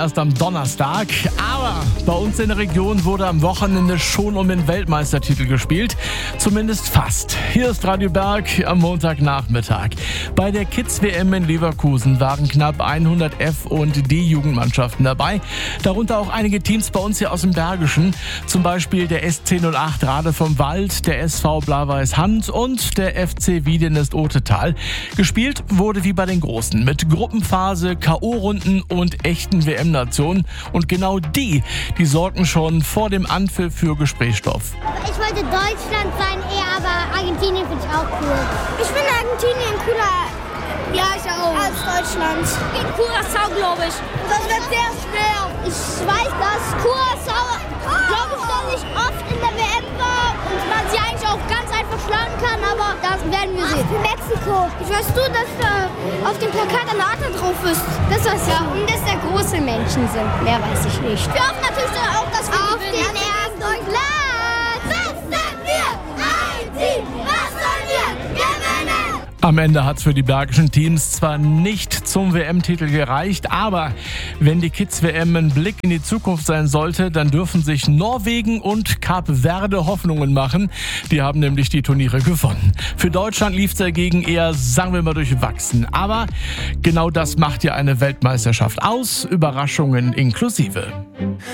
erst am Donnerstag. Aber bei uns in der Region wurde am Wochenende schon um den Weltmeistertitel gespielt. Zumindest fast. Hier ist Radio Berg am Montagnachmittag. Bei der Kids-WM in Leverkusen waren knapp 100 F- und D-Jugendmannschaften dabei. Darunter auch einige Teams bei uns hier aus dem Bergischen. Zum Beispiel der SC08 Rade vom Wald, der SV Blau-Weiß Hand und der FC Wiedenest Otetal. Gespielt wurde wie bei den Großen mit Gruppenphase, K.O.-Runden und echten WM-Nationen. Und genau die sorgten schon vor dem Anpfiff für Gesprächsstoff. Ich wollte Deutschland sein eher, aber Argentinien finde ich auch cool. Ich finde Argentinien cooler. Ja, ich auch. Als Deutschland. Gegen Curaçao, glaube ich. Das wird sehr schwer. Ich weiß, dass Curaçao, glaube ich, noch nicht oft in der WM war und man sie eigentlich auch ganz einfach schlagen kann, aber das werden wir sehen. Für Mexiko. Weißt du, dass da auf dem Plakat eine Adler drauf ist? Das weiß ich. Ja, und dass da große Menschen sind. Mehr weiß ich nicht. Wir hoffen natürlich auch, dass wir auf den ersten Platz. Was sind wir? Ein Team. Was sollen wir gewinnen? Am Ende hat es für die bergischen Teams zwar nicht zum WM-Titel gereicht, aber wenn die Kids-WM ein Blick in die Zukunft sein sollte, dann dürfen sich Norwegen und Kap Verde Hoffnungen machen. Die haben nämlich die Turniere gewonnen. Für Deutschland lief es dagegen eher, sagen wir mal, durchwachsen. Aber genau das macht ja eine Weltmeisterschaft aus, Überraschungen inklusive.